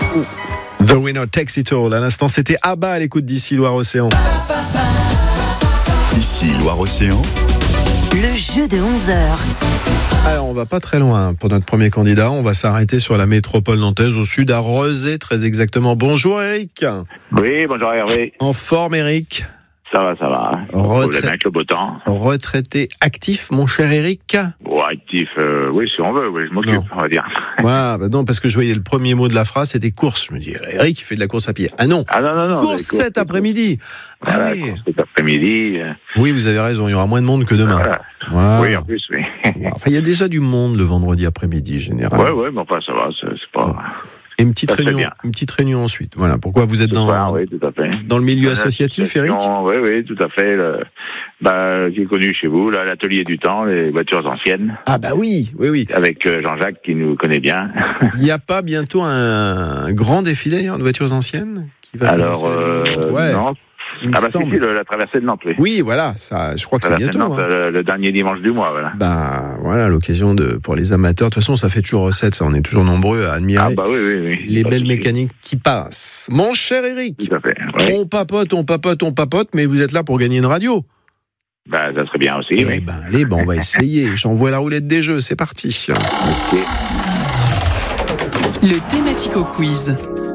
The Winner Takes It All. À l'instant, c'était ABBA à l'écoute d'Ici Loire-Océan. Ici Loire-Océan. Le jeu de 11h. Alors, on va pas très loin pour notre premier candidat. On va s'arrêter sur la métropole nantaise, au sud, à Rezé, très exactement. Bonjour Eric. Oui, bonjour Hervé. En forme Eric? Ça va. Avec le beau temps. Retraité actif, mon cher Eric? Bon, actif, oui, si on veut, oui, je m'occupe, Non. on va dire. Ouais, bah non, parce que je voyais le premier mot de la phrase, c'était course. Je me dis, Eric, il fait de la course à pied. Ah non, Non. course cet après-midi. Voilà, oui. course cet après-midi. Oui, vous avez raison, il y aura moins de monde que demain. Voilà. Voilà. Oui, en plus, oui. Enfin, il y a déjà du monde le vendredi après-midi, généralement. Ouais, mais enfin, ça va, c'est pas... Et une petite Ça, c'est réunion ensuite. Voilà, pourquoi vous êtes Ce soir, oui, tout à fait. dans le milieu associatif, Eric? Oui, tout à fait. Qui est connu chez vous, là, l'atelier du temps, les voitures anciennes. Ah bah oui. Avec Jean-Jacques qui nous connaît bien. Il n'y a pas bientôt un grand défilé d'ailleurs, de voitures anciennes qui va Alors, ouais, non. il me semble. Si, la traversée de Nantes, oui. Oui, voilà, ça, je crois que c'est bientôt. Nantes, le dernier dimanche du mois, voilà. Bah voilà, l'occasion pour les amateurs. De toute façon, ça fait toujours recette, ça. On est toujours nombreux à admirer Ah bah oui. les belles mécaniques qui passent. Mon cher Eric, Tout à fait. Oui. on papote, mais vous êtes là pour gagner une radio. Bah, ça serait bien aussi, Eh oui. ben, allez, on va essayer. J'envoie la roulette des jeux, c'est parti. Ok. Le Thématico Quiz.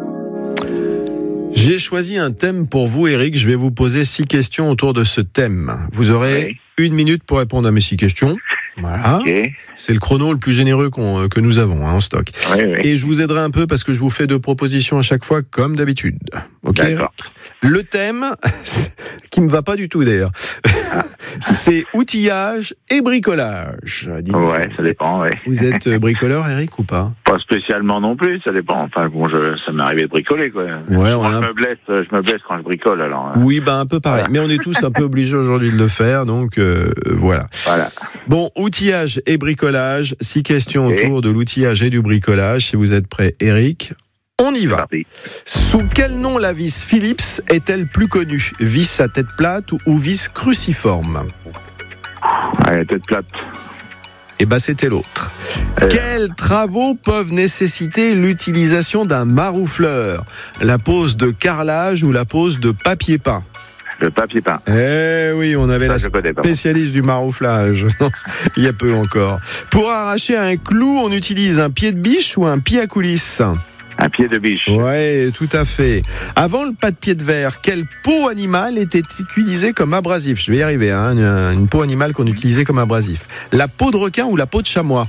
J'ai choisi un thème pour vous, Eric. Je vais vous poser 6 questions autour de ce thème. Vous aurez 1 minute pour répondre à mes 6 questions. Voilà. Ok. C'est le chrono le plus généreux que nous avons en stock. Oui. Et je vous aiderai un peu parce que je vous fais 2 propositions à chaque fois, comme d'habitude. Ok. D'accord. Le thème, qui me va pas du tout d'ailleurs, c'est outillage et bricolage. Dites-moi. Ouais, ça dépend, oui. Vous êtes bricoleur, Eric, ou pas? Pas spécialement non plus, ça dépend. Enfin, bon, ça m'est arrivé de bricoler, quoi. Ouais, Moi, je me blesse quand je bricole, alors. Oui, un peu pareil. Voilà. Mais on est tous un peu obligés aujourd'hui de le faire, donc voilà. Voilà. Bon, outillage et bricolage. 6 questions Ok. autour de l'outillage et du bricolage. Si vous êtes prêt, Eric, on y C'est va. parti. Sous quel nom la vis Philips est-elle plus connue? Vis à tête plate ou vis cruciforme? Allez, tête plate. Eh ben, c'était l'autre. Eh. Quels travaux peuvent nécessiter l'utilisation d'un maroufleur? La pose de carrelage ou la pose de papier peint? Le papier peint. Eh oui, on avait la je connais pas. spécialiste du marouflage, il y a peu encore. Pour arracher un clou, on utilise un pied de biche ou un pied à coulisse? Un pied de biche. Ouais, tout à fait. Avant le pas de pied de verre, quelle peau animale était utilisée comme abrasif? Je vais y arriver, hein, une peau animale qu'on utilisait comme abrasif. La peau de requin ou la peau de chamois?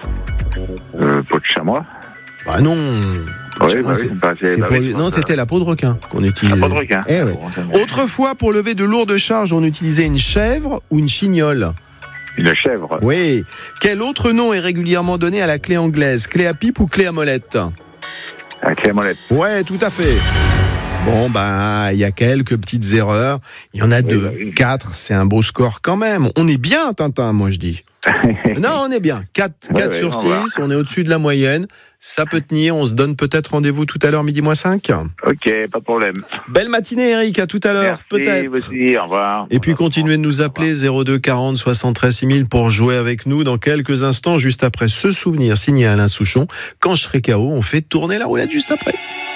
Peau de chamois. Bah non. Oui, Chamois, non, c'était la peau de requin qu'on utilisait. La peau de requin. Eh ouais. Autrefois, pour lever de lourdes charges, on utilisait une chèvre ou une chignole? Une chèvre. Oui. Quel autre nom est régulièrement donné à la clé anglaise? Clé à pipe ou clé à molette? La clé à molette. Ouais, tout à fait. Bon, il y a quelques petites erreurs. Il y en a 2. 4, c'est un beau score quand même. On est bien, Tintin, moi je dis. Non, on est bien. 4 sur 6, on est au-dessus de la moyenne. Ça peut tenir, on se donne peut-être rendez-vous tout à l'heure, midi moins 5. Ok, pas de problème. Belle matinée, Eric, à tout à l'heure, peut-être. Vous aussi, au revoir. Et puis continuez de nous appeler 02 40 73 6000 pour jouer avec nous dans quelques instants, juste après ce souvenir signé Alain Souchon. Quand je serai KO, on fait tourner la roulette juste après.